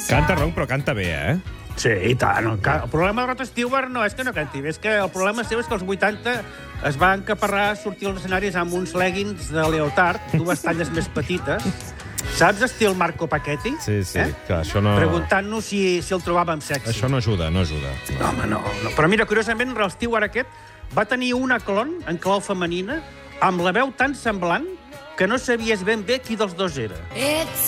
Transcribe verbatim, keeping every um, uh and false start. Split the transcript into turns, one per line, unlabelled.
Canta ronc, però canta bé, eh?
Sí, i tant. El, ca- el problema de Rod Stewart no és que no canti bé, és que el problema seu és que als vuitanta es va encaparrar a sortir als escenaris amb uns leggings de leotard, dues talles més petites. Saps, estil Marco Pacchetti?
Sí, sí,
Eh?
clar, això no...
Preguntant-nos si, si el trobàvem sexy.
Això no ajuda, no ajuda.
No, home, no, no. Però mira, curiosament, el Stewart aquest va tenir una clon en clau femenina amb la veu tan semblant que no sabies ben bé qui dels dos era.
It's